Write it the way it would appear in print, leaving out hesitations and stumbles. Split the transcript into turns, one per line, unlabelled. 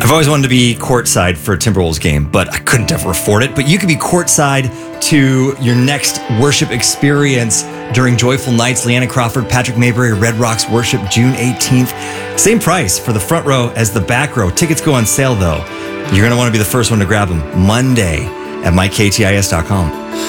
I've always wanted to be courtside for a Timberwolves game, but I couldn't ever afford it. But you could be courtside to your next worship experience during Joyful Nights. Leanna Crawford, Patrick Mayberry, Red Rocks Worship, June 18th. Same price for the front row as the back row. Tickets go on sale, though. You're going to want to be the first one to grab them Monday at myktis.com.